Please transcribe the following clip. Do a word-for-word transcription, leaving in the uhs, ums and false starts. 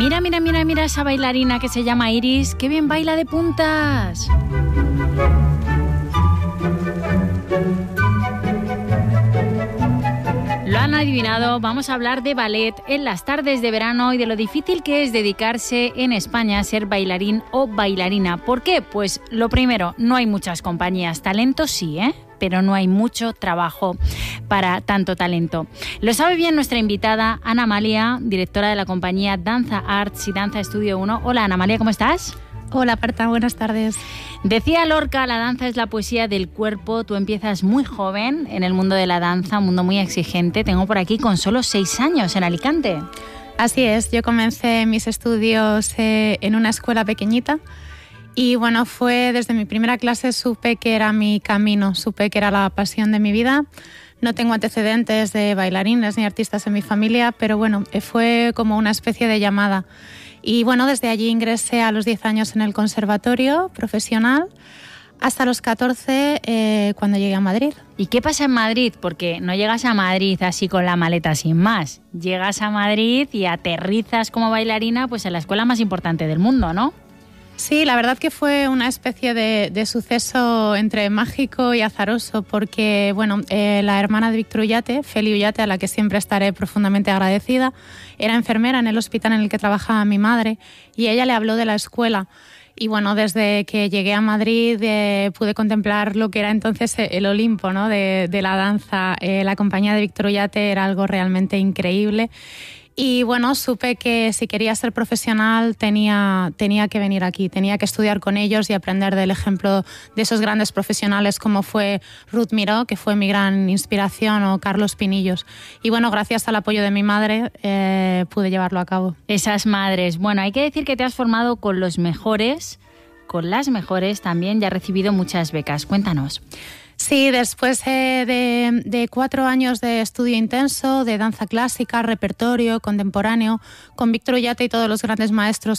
Mira, mira, mira, mira esa bailarina que se llama Iris. ¡Qué bien baila de puntas! Lo han adivinado, vamos a hablar de ballet en las tardes de verano y de lo difícil que es dedicarse en España a ser bailarín o bailarina. ¿Por qué? Pues lo primero, no hay muchas compañías. Talento sí, ¿eh? Pero no hay mucho trabajo para tanto talento. Lo sabe bien nuestra invitada Ana Amalia, directora de la compañía Danza Arts y Danza Estudio uno. Hola Ana Amalia, ¿cómo estás? Hola Marta, buenas tardes. Decía Lorca, la danza es la poesía del cuerpo. Tú empiezas muy joven en el mundo de la danza, un mundo muy exigente. Tengo por aquí con solo seis años en Alicante. Así es, yo comencé mis estudios eh, en una escuela pequeñita y bueno, fue desde mi primera clase supe que era mi camino, supe que era la pasión de mi vida. No tengo antecedentes de bailarines ni artistas en mi familia, pero bueno, fue como una especie de llamada. Y bueno, desde allí ingresé a los diez años en el conservatorio profesional, hasta los catorce eh, cuando llegué a Madrid. ¿Y qué pasa en Madrid? Porque no llegas a Madrid así con la maleta sin más. Llegas a Madrid y aterrizas como bailarina pues en la escuela más importante del mundo, ¿no? Sí, la verdad que fue una especie de, de suceso entre mágico y azaroso, porque bueno, eh, la hermana de Víctor Ullate, Feli Ullate, a la que siempre estaré profundamente agradecida, era enfermera en el hospital en el que trabajaba mi madre y ella le habló de la escuela. Y bueno, desde que llegué a Madrid eh, pude contemplar lo que era entonces el Olimpo, ¿no? de, de la danza. Eh, la compañía de Víctor Ullate era algo realmente increíble. Y bueno, supe que si quería ser profesional tenía, tenía que venir aquí, tenía que estudiar con ellos y aprender del ejemplo de esos grandes profesionales como fue Ruth Miró, que fue mi gran inspiración, o Carlos Pinillos. Y bueno, gracias al apoyo de mi madre eh, pude llevarlo a cabo. Esas madres. Bueno, hay que decir que te has formado con los mejores, con las mejores también, ya has recibido muchas becas. Cuéntanos. Sí, después eh, de, de cuatro años de estudio intenso, de danza clásica, repertorio, contemporáneo, con Víctor Ullate y todos los grandes maestros